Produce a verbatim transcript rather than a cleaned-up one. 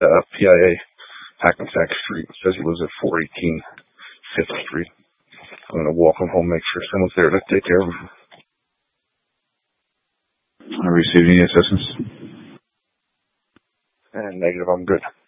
uh, P I A Hackensack Street. It says he lives at four eighteen Fifth Street. I'm going to walk him home, make sure someone's there to take care of him. I received any assistance? And negative, I'm good.